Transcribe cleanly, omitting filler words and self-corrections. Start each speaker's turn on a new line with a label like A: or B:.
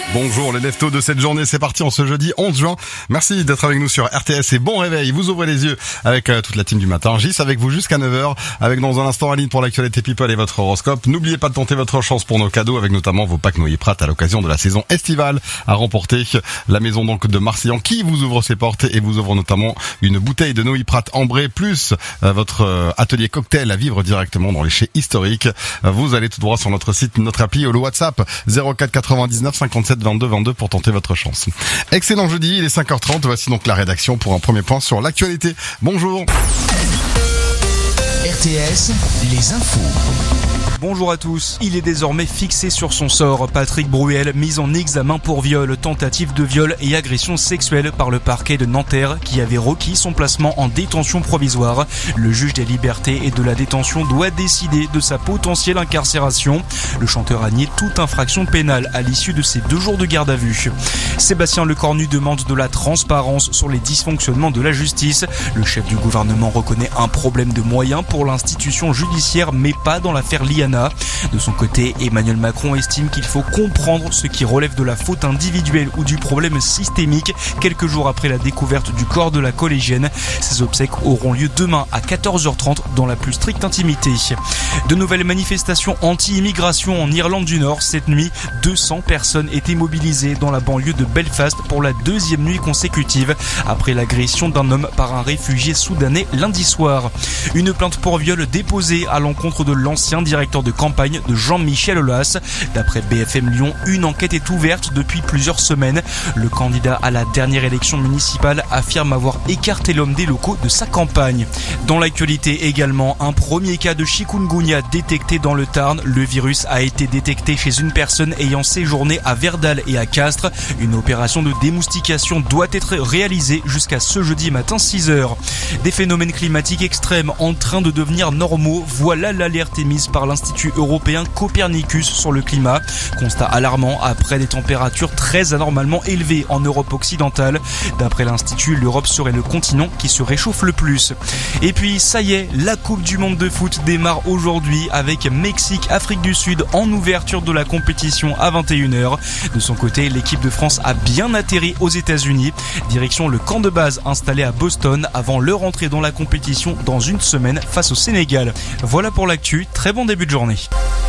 A: Bonjour les leftos de cette journée, c'est parti en ce jeudi 11 juin. Merci d'être avec nous sur RTS et bon réveil. Vous ouvrez les yeux avec toute la team du matin. Gis avec vous jusqu'à 9h, avec dans un instant Aline pour l'actualité people et votre horoscope. N'oubliez pas de tenter votre chance pour nos cadeaux avec notamment vos packs Noyer Prat à l'occasion de la saison estivale à remporter. La maison donc de Marseillan qui vous ouvre ses portes et vous ouvre notamment une bouteille de Noyer Prat ambrée plus votre atelier cocktail à vivre directement dans les chais historiques. Vous allez tout droit sur notre site, notre appli ou le WhatsApp 04 99 57 22 22 pour tenter votre chance. Excellent jeudi, il est 5h30, voici donc la rédaction pour un premier point sur l'actualité. Bonjour.
B: RTS, les infos.
C: Bonjour à tous. Il est désormais fixé sur son sort. Patrick Bruel, mis en examen pour viol, tentative de viol et agression sexuelle par le parquet de Nanterre qui avait requis son placement en détention provisoire. Le juge des libertés et de la détention doit décider de sa potentielle incarcération. Le chanteur a nié toute infraction pénale à l'issue de ses 2 jours de garde à vue. Sébastien Lecornu demande de la transparence sur les dysfonctionnements de la justice. Le chef du gouvernement reconnaît un problème de moyens pour l'institution judiciaire mais pas dans l'affaire Liana. De son côté, Emmanuel Macron estime qu'il faut comprendre ce qui relève de la faute individuelle ou du problème systémique quelques jours après la découverte du corps de la collégienne. Ces obsèques auront lieu demain à 14h30 dans la plus stricte intimité. De nouvelles manifestations anti-immigration en Irlande du Nord. Cette nuit, 200 personnes étaient mobilisées dans la banlieue de Belfast pour la 2e nuit consécutive après l'agression d'un homme par un réfugié soudanais lundi soir. Une plainte pour viol déposée à l'encontre de l'ancien directeur de campagne de Jean-Michel Aulas. D'après BFM Lyon, une enquête est ouverte depuis plusieurs semaines. Le candidat à la dernière élection municipale affirme avoir écarté l'homme des locaux de sa campagne. Dans l'actualité également, un premier cas de chikungunya détecté dans le Tarn. Le virus a été détecté chez une personne ayant séjourné à Verdal et à Castres. Une opération de démoustication doit être réalisée jusqu'à ce jeudi matin 6h. Des phénomènes climatiques extrêmes en train de devenir normaux. Voilà l'alerte émise par l'Institut européen Copernicus sur le climat. Constat alarmant après des températures très anormalement élevées en Europe occidentale. D'après l'Institut, l'Europe serait le continent qui se réchauffe le plus. Et puis, ça y est, la Coupe du Monde de foot démarre aujourd'hui avec Mexique-Afrique du Sud en ouverture de la compétition à 21h. De son côté, l'équipe de France a bien atterri aux États-Unis. Direction le camp de base installé à Boston avant leur entrée dans la compétition dans une semaine face au Sénégal. Voilà pour l'actu. Très bon début de journée.